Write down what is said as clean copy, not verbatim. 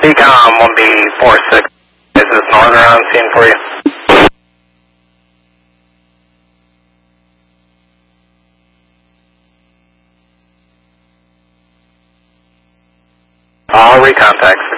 Decom 1B46. Is this Northern on scene for you? All recontacts.